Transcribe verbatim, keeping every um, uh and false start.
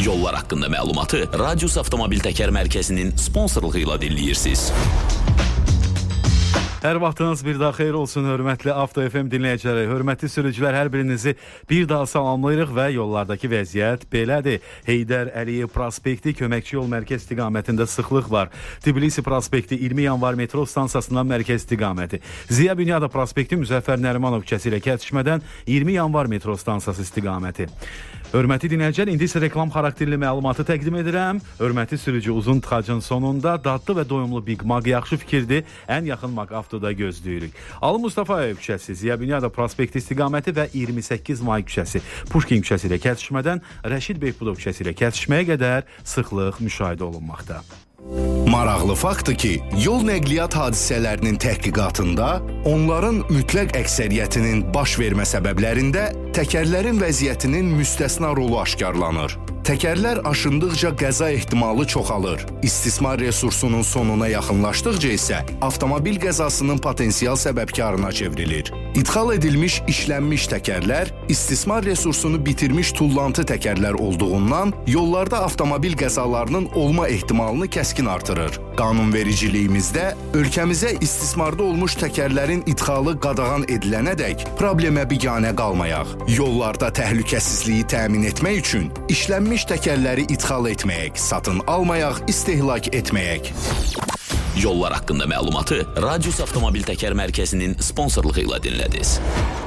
Yollar haqqında məlumatı Radius Avtomobil Təkər Mərkəzinin sponsorluğu ilə dinləyirsiniz. Hər vaxtınız bir daha xeyir olsun, hörmətli Avto F M dinləyiciləri. Hörmətli sürücülər, hər birinizi bir daha salamlayırıq və yollardakı vəziyyət belədir. Heydər Əliyev prospekti Köməkçi yol mərkəz istiqamətində sıxlıq var. Tbilisi prospekti iyirmi yanvar metro stansiyasından mərkəz istiqaməti. Ziya Bünyadov prospekti Müzəffər Nərimanov küçəsi ilə kəsişmədən iyirmi yanvar metro stansiyası istiqaməti. Hörmətli dinləyicilər, indi isə reklam xarakterli məlumatı təqdim edirəm. Hörmətli sürücü, uzun tıxacın sonunda dadlı və doyumlu Big Mac yaxşı fikirdir. Ən yaxın Mac Avtoda gözləyirik. Ali Mustafayev küçəsi, Ziya Bünyadov prospekti istiqaməti və iyirmi səkkiz may küçəsi, Puşkin küçəsi ilə kəsişmədən Rəşid Behbudov küçəsi ilə kəsişməyə qədər sıxlıq müşahidə olunmaqda. Maraqlı faktdır ki, yol nəqliyyat hadisələrinin təhqiqatında onların mütləq əksəriyyətinin baş vermə səbəblərində təkərlərin vəziyyətinin müstəsna rolu aşkarlanır. Təkərlər aşındıqca qəza ehtimalı çoxalır. İstismar resursunun sonuna yaxınlaşdıqca isə avtomobil qəzasının potensial səbəbkarına çevrilir. İdxal edilmiş işlənmiş təkərlər istismar resursunu bitirmiş tullantı təkərlər olduğundan yollarda avtomobil qəzalarının olma ehtimalını kəskin artırır. Qanunvericiliyimizdə ölkəmizə istismarda olmuş təkərlərin idxalı qadağan edilənədək problemə biganə qalmayaq. Yollarda təhlükəsizliyi təmin etmək üçün işlənmiş təkərləri idxal etməyək, satın almayaq, istehlak etməyək. Yollar haqqında məlumatı Radius Avtomobil Təkər Mərkəzinin sponsorluğu ilə dinlədiniz.